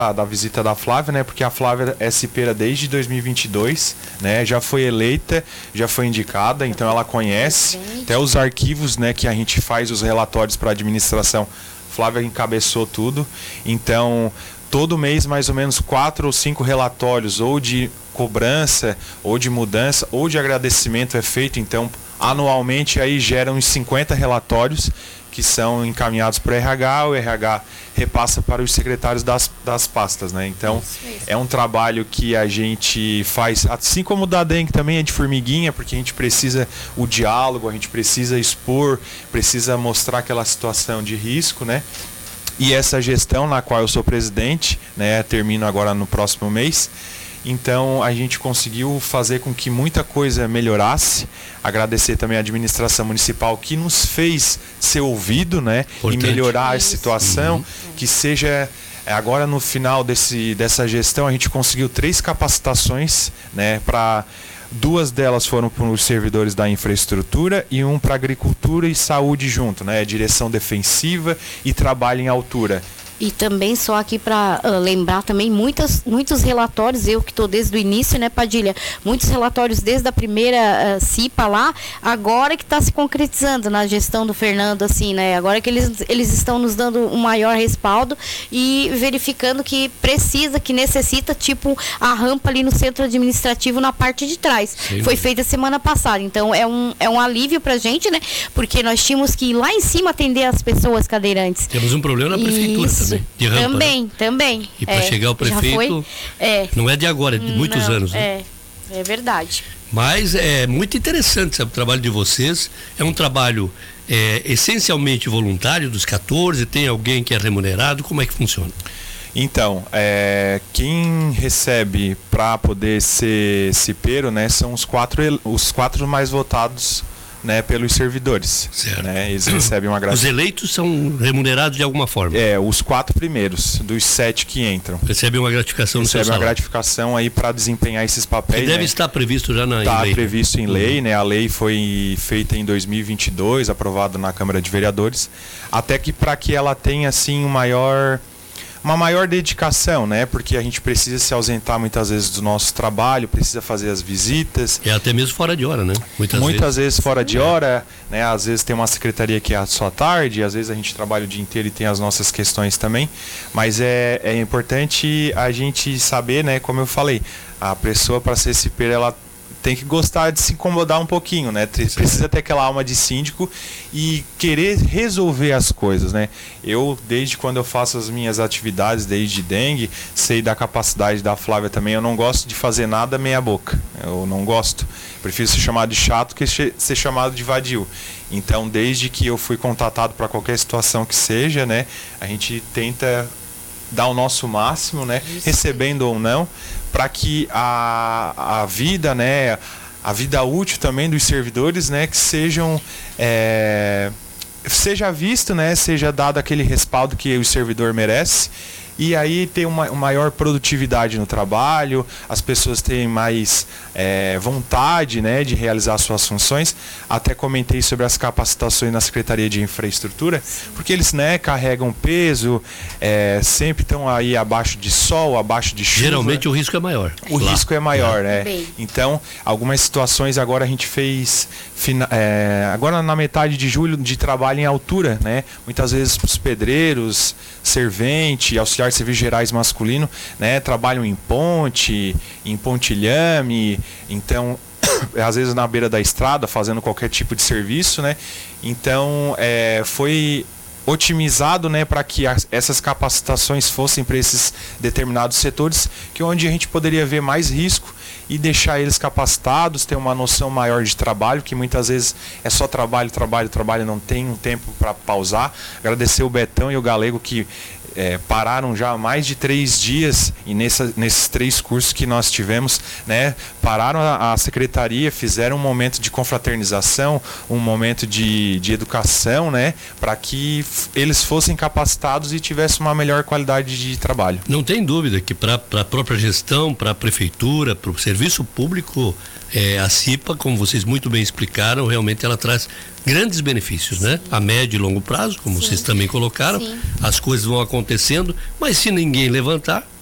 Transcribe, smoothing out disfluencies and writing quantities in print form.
da visita da Flávia, né? Porque a Flávia é cipeira desde 2022, né? Já foi eleita, já foi indicada, então ela conhece até os arquivos, né? Que a gente faz os relatórios para a administração. Flávia encabeçou tudo, então todo mês mais ou menos 4 ou 5 relatórios, ou de cobrança, ou de mudança, ou de agradecimento é feito. Então anualmente aí geram uns 50 relatórios que são encaminhados para o RH repassa para os secretários das pastas, né? Então, é um trabalho que a gente faz, assim como o da dengue também é de formiguinha, porque a gente precisa o diálogo, a gente precisa expor, precisa mostrar aquela situação de risco, né? E essa gestão na qual eu sou presidente, né, termino agora no próximo mês. Então a gente conseguiu fazer com que muita coisa melhorasse. Agradecer também a administração municipal que nos fez ser ouvido, né? Importante. E melhorar a situação. Que seja agora no final dessa gestão a gente conseguiu 3 capacitações, né? Para 2 delas foram para os servidores da infraestrutura e 1 para agricultura e saúde junto, né? Direção defensiva e trabalho em altura. E também só aqui para lembrar também muitos relatórios, eu que estou desde o início, né, Padilha? Muitos relatórios desde a primeira CIPA lá, agora que está se concretizando na gestão do Fernando, assim, né? Agora que eles estão nos dando um maior respaldo e verificando que precisa, que necessita, tipo, a rampa ali no centro administrativo na parte de trás. Sim. Foi feita semana passada, então é um alívio para a gente, né? Porque nós tínhamos que ir lá em cima atender as pessoas cadeirantes. Temos um problema na prefeitura também. De rampa, também. E para chegar ao prefeito, não é de agora, é de muitos anos. Né? É verdade. Mas é muito interessante, sabe, o trabalho de vocês. É um trabalho essencialmente voluntário dos 14, tem alguém que é remunerado, como é que funciona? Então, quem recebe para poder ser cipeiro, né, são os quatro mais votados, né, pelos servidores. Certo. Né, eles recebem uma gratificação. Os eleitos são remunerados de alguma forma? Os 4 primeiros, dos 7 que entram. Recebem uma gratificação no seu salário? Recebem uma gratificação aí para desempenhar esses papéis. Que deve estar previsto já na lei. Está previsto em lei, né? A lei foi feita em 2022, aprovada na Câmara de Vereadores, até que para que ela tenha assim uma maior dedicação, né? Porque a gente precisa se ausentar muitas vezes do nosso trabalho, precisa fazer as visitas. E até mesmo fora de hora, né? Muitas vezes fora de hora, né? Às vezes tem uma secretaria que é só à tarde, às vezes a gente trabalha o dia inteiro e tem as nossas questões também. Mas é importante a gente saber, né? Como eu falei, a pessoa para ser cipeira, ela tem que gostar de se incomodar um pouquinho, né? Precisa ter aquela alma de síndico e querer resolver as coisas, né? Eu, desde quando eu faço as minhas atividades, desde dengue, sei da capacidade da Flávia também, eu não gosto de fazer nada meia boca. Eu não gosto. Prefiro ser chamado de chato que ser chamado de vadio. Então, desde que eu fui contatado para qualquer situação que seja, né? A gente tenta dar o nosso máximo, né? Recebendo ou não, para que a vida, né, a vida útil também dos servidores, né, que seja visto, né, seja dado aquele respaldo que o servidor merece. E aí tem uma maior produtividade no trabalho, as pessoas têm mais vontade, né, de realizar suas funções. Até comentei sobre as capacitações na Secretaria de Infraestrutura, porque eles, né, carregam peso, sempre estão aí abaixo de sol, abaixo de chuva. Geralmente o risco é maior. O risco é maior, né? Então, algumas situações agora a gente fez, agora na metade de julho, de trabalho em altura, né? Muitas vezes os pedreiros, servente, auxiliar de serviços gerais masculino, né, trabalham em pontilhame, então às vezes na beira da estrada fazendo qualquer tipo de serviço, né? Então foi otimizado, né, para que essas capacitações fossem para esses determinados setores, que onde a gente poderia ver mais risco e deixar eles capacitados, ter uma noção maior de trabalho, que muitas vezes é só trabalho, não tem um tempo para pausar. Agradecer o Betão e o Galego que pararam já mais de 3 dias e nesses 3 cursos que nós tivemos, né, pararam a secretaria, fizeram um momento de confraternização, um momento de educação, né, para que eles fossem capacitados e tivessem uma melhor qualidade de trabalho. Não tem dúvida que para a própria gestão, para a prefeitura, para o serviço público, a CIPA, como vocês muito bem explicaram, realmente ela traz grandes benefícios, né? A médio e longo prazo, como vocês também colocaram, as coisas vão acontecendo, mas se ninguém levantar,